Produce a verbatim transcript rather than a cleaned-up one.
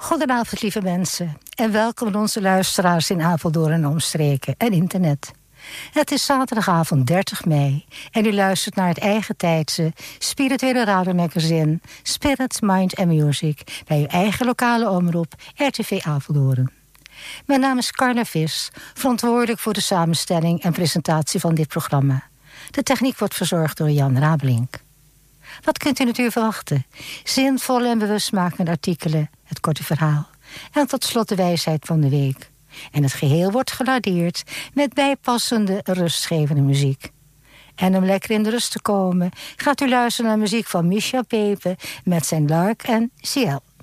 Goedenavond, lieve mensen. En welkom aan onze luisteraars in Apeldoorn en omstreken en internet. Het is zaterdagavond dertig mei en u luistert naar het eigen tijdse spirituele radiomagazine Spirit, Mind and Music bij uw eigen lokale omroep R T V Apeldoorn. Mijn naam is Carla Vis, verantwoordelijk voor de samenstelling en presentatie van dit programma. De techniek wordt verzorgd door Jan Rabelink. Wat kunt u natuurlijk verwachten? Zinvolle en bewustmakende artikelen, het korte verhaal en tot slot de wijsheid van de week. En het geheel wordt gelardeerd met bijpassende rustgevende muziek. En om lekker in de rust te komen, gaat u luisteren naar muziek van Misha Pepe met zijn Lark en Ciel.